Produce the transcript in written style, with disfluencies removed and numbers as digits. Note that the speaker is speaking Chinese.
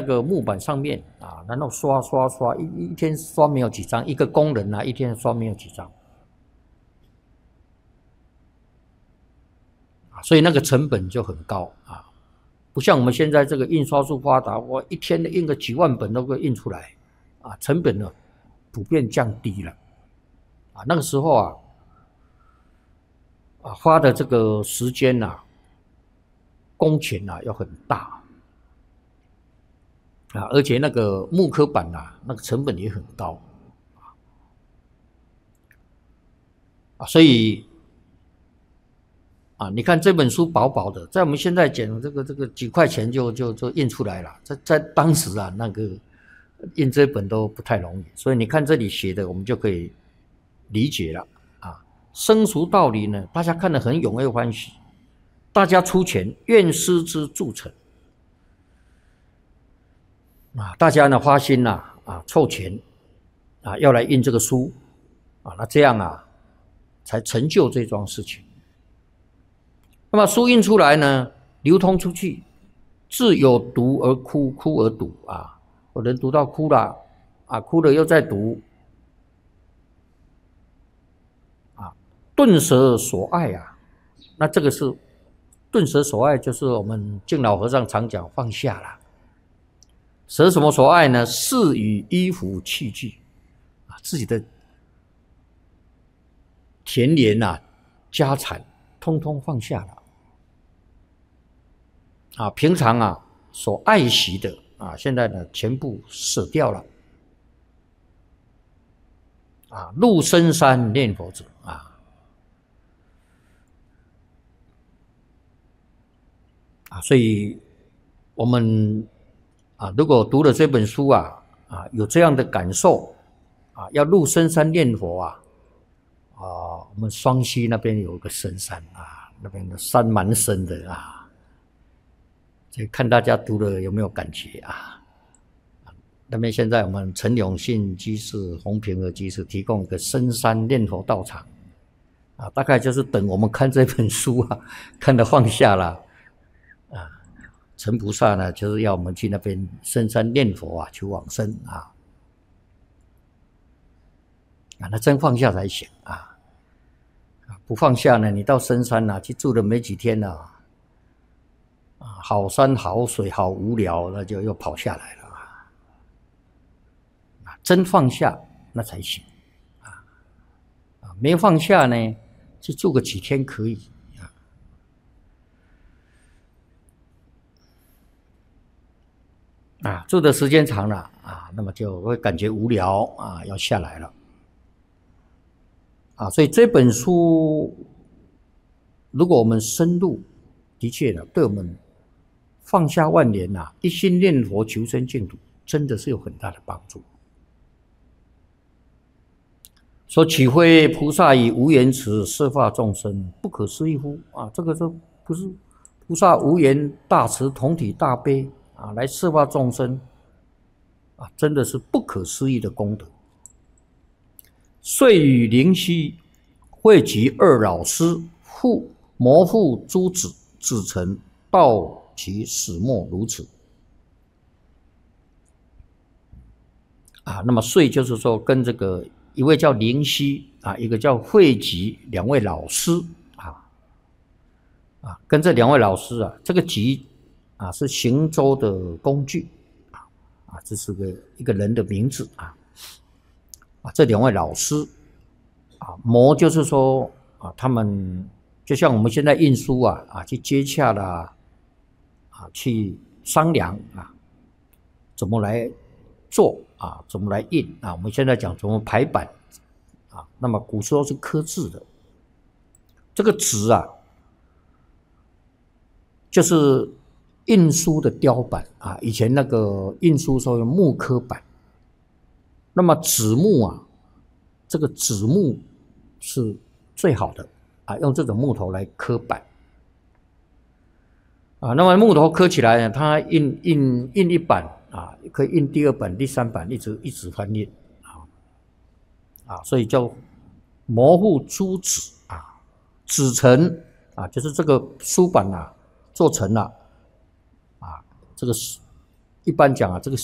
个木板上面啊，然后刷一天刷没有几张，一个工人啊一天刷没有几张，所以那个成本就很高啊，不像我们现在这个印刷术发达，我一天印个几万本都可以印出来啊，成本呢普遍降低了啊，那个时候花的这个时间工钱要很大啊，而且那个木刻板那个成本也很高啊，所以你看这本书薄薄的，在我们现在讲这个几块钱就印出来了，在当时那个印这本都不太容易，所以你看这里写的，我们就可以理解了啊。生俗道理呢，大家看得很踊跃欢喜，大家出钱，愿师之助成啊，大家呢花心凑钱要来印这个书那这样才成就这桩事情。那么书印出来呢，流通出去，自有读而哭，哭而读有人读到哭了哭了又再读顿舍所爱那这个是顿舍所爱，就是我们敬老和尚常讲放下了。舍什么所爱呢？饰与衣服器具自己的田园家产通通放下了平常所爱惜的现在呢全部舍掉了入深山念佛者所以我们如果读了这本书有这样的感受要入深山念佛我们双溪那边有个深山那边的山蛮深的所以看大家读了有没有感觉那边现在我们陈永信居士、洪平和居士提供一个深山念佛道场大概就是等我们看这本书看得放下了陈菩萨呢，就是要我们去那边深山念佛求往生那真放下才行不放下呢，你到深山去住了没几天好山好水好无聊，那就又跑下来了真放下那才行没放下呢，就住个几天可以住的时间长了那么就会感觉无聊要下来了所以这本书如果我们深入，的确的对我们放下万年一心念佛求生净土真的是有很大的帮助。说岂非菩萨以无言辞摄化众生，不可思议乎这个就不是菩萨无言大慈同体大悲来摄化众生真的是不可思议的功德。遂与灵犀汇集二老师，模糊诸子，子臣道其始末如此那么遂就是说跟这个一位叫灵犀一个叫汇集两位老师跟这两位老师这个集是行舟的工具这是一个人的名字这两位老师模就是说他们就像我们现在印书去接洽了去商量怎么来做怎么来印我们现在讲怎么排版那么古时候是刻字的，这个纸就是印书的雕版以前那个印书时候用木刻版，那么纸木这个纸木是最好的用这种木头来刻版那么木头刻起来呢，它印一版可以印第二版、第三版，一直翻印所以叫模糊诸子子成就是这个书版做成了这个一般讲啊，这个